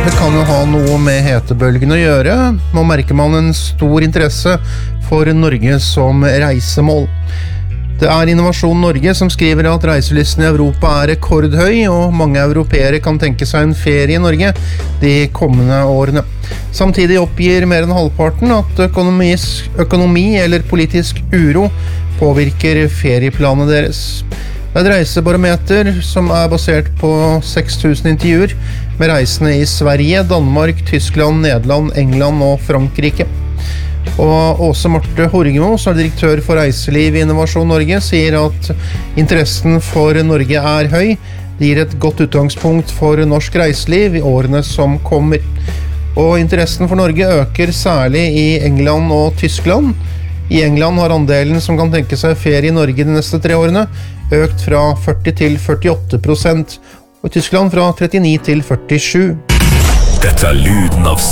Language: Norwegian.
Det kan jo ha noe med hetebølgen å gjøre. Nå merker man en stor interesse for Norge som reisemål. Det Innovasjon Norge som skriver at reiselysten i Europa rekordhøy, og mange europeere kan tenke seg en ferie i Norge de kommende årene. Samtidig oppgir mer enn halvparten at økonomi eller politisk uro påvirker ferieplanene deres. Det et reisebarometer som basert på 6000 intervjuer med reisende i Sverige, Danmark, Tyskland, Nederland, England og Frankrike. Og Åse Marte Horgemo, som direktør for reiseliv i Innovasjon Norge, sier at interessen for Norge høy. Det gir et godt utgangspunkt for norsk reiseliv i årene som kommer. Og interessen for Norge øker særlig i England og Tyskland. I England har andelen som kan tenke seg ferie i Norge de neste 3 årene økt fra 40 til 48%, og i Tyskland fra 39 til 47%. Dette lyden av